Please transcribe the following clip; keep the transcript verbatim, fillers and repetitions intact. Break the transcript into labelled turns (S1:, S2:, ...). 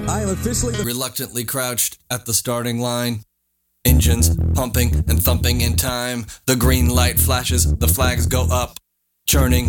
S1: I am officially the...
S2: Reluctantly crouched at the starting line. Engines pumping and thumping in time. The green light flashes, the flags go up. Churning